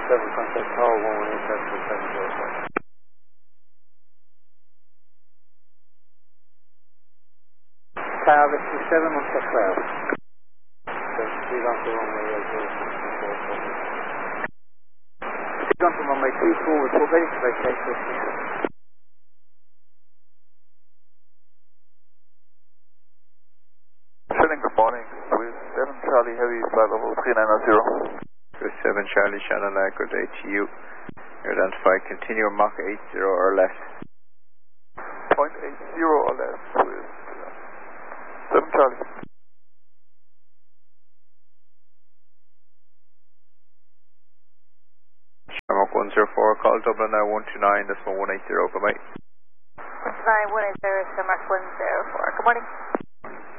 57, contact Tower 118, 704. Tower 57 on check 12. Proceed on to runway 0, proceed on to runway 24, report ready to vacate for ignition. Shilling, good morning. With 7 Charlie Heavy, flight level 3990. With 7 Charlie Shannon Good ATU. Identify continue Mach 80 or less. 0.80 or less with 7 Charlie. Shamrock 104, call Dublin now 129, this one 180, good night. 129, 180, Shamrock 104, good morning.